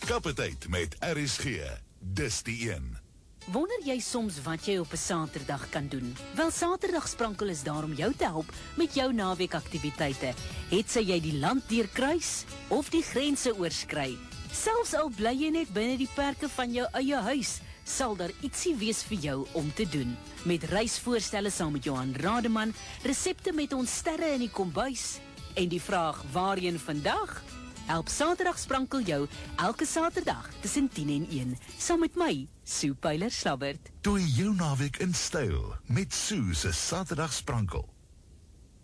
Skappetyd met RSG. Dis die een. Wonder jy soms wat jy op 'n Saterdag kan doen? Wel, Saterdagsprankel is daar om jou te help met jou naweekaktiwiteite. Hetsy jy die land deurkruis of die grense oorskry. Selfs al bly jy net binne die perke van jou eie huis, sal daar ietsie wees vir jou om te doen. Met reisvoorstelle saam met Johan Rademan, resepte met ons sterre in die kombuis en die vraag waarheen vandag? Help Saterdagsprankel jou elke Saterdag tussen 10 en 1, saam met my, Sue Pyler-Slabbert. Doe jou naweek in styl met Sue se Saterdagsprankel.